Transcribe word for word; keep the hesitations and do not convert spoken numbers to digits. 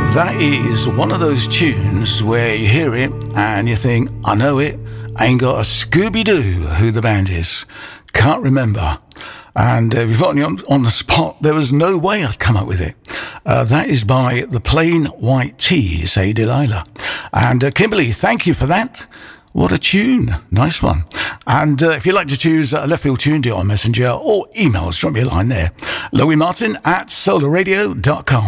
That is one of those tunes where you hear it and you think, I know it, I ain't got a Scooby-Doo who the band is. Can't remember. And uh, if you put me on, on the spot, there was no way I'd come up with it. Uh, that is by the Plain White T's, Hey Delilah. And uh, Kimberly, thank you for that. What a tune. Nice one. And uh, if you'd like to choose a left field tune, do it on Messenger or emails, drop me a line there. Louis Martin at solar radio dot com.